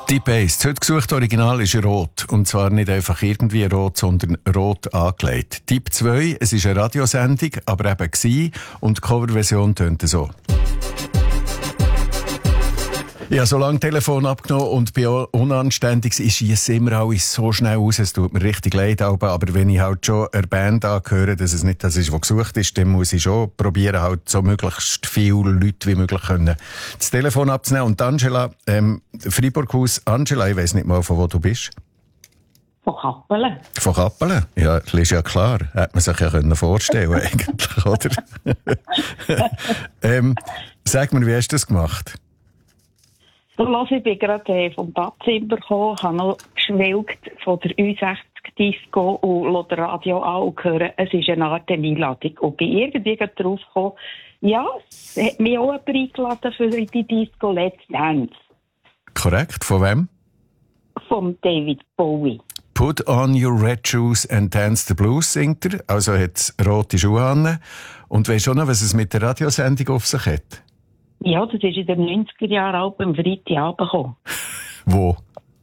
Deep Bass. Heute gesucht Original ist rot. Und zwar nicht einfach irgendwie rot, sondern rot angelegt. Typ 2, es ist eine Radiosendung, aber eben gsi. Und die Coverversion tönt so. Ich habe so lange Telefon abgenommen und bin auch unanständig. Ich schiesse immer alles so schnell aus. Es tut mir richtig leid. Aber wenn ich halt schon eine Band angehöre, dass es nicht das ist, was gesucht ist, dann muss ich schon probieren, halt so möglichst viele Leute wie möglich können das Telefon abzunehmen. Und Angela, Freiburg-Haus, Angela, ich weiss nicht mal, von wo du bist. Von Kappelen. Von Kappelen? Ja, das ist ja klar. Hätte man sich ja vorstellen eigentlich, oder? Sag mir, wie hast du das gemacht? Ich bin gerade vom Badzimmer gekommen, habe noch geschwelgt von der U60-Disco und lasse das Radio an und höre, es ist eine Art Einladung. Und bin irgendwie drauf gekommen, ja, es hat mich auch jemand eingeladen für die Disco Let's Dance. Korrekt, von wem? Von David Bowie. Put on your red shoes and dance the blues, singt er. Also hat rote Schuhe an. Und weisst du noch, was es mit der Radiosendung auf sich hat? Ja, das ist in den 90er Jahren auch beim Freitagabend gekommen. Wo?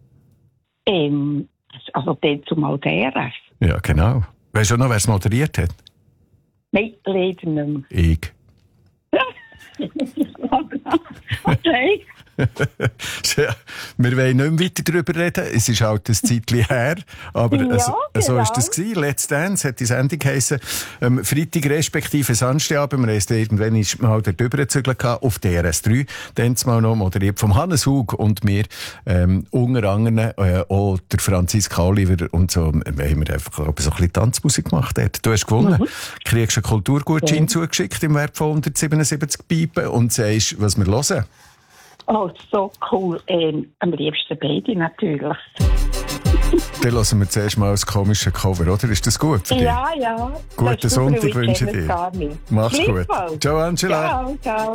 Also dort zumal der RF. Ja, genau. Weisst du noch, wer es moderiert hat? Nein, leider nicht mehr. Ich. Okay. Ja, wir wollen nicht mehr weiter darüber reden. Es ist halt ein Zeitchen her. Aber Ja, so genau. war das gewesen. Let's Dance hat die Sendung geheissen. Freitag respektive Samstagabend. Wir haben irgendwann mal dort rübergezügelt auf DRS3. Dann mal noch moderiert vom Hannes Hug und mir, unter anderem, auch der Franziska Oliver und so. Haben wir einfach, glaube ich, so ein bisschen Tanzmusik gemacht dort. Du hast gewonnen. Du kriegst einen Kulturgutschein zugeschickt im Wert von 177 Pipen und sagst, was wir hören. Oh, so cool. Am liebsten beide natürlich. Dann hören wir zuerst mal das komische Cover, oder? Ist das gut für dich? Ja, ja. Guten Sonntag wünsche ich dir. Mach's gut. Ciao, Angela. Ciao, ciao.